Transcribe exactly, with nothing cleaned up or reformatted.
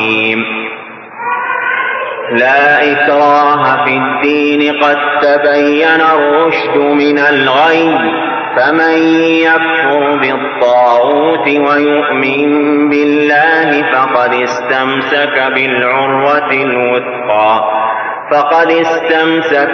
لا إكراه في الدين قد تبين الرشد من الغي فمن يكفر بالطاغوت ويؤمن بالله فقد استمسك بالعروة الوثقى فقد استمسك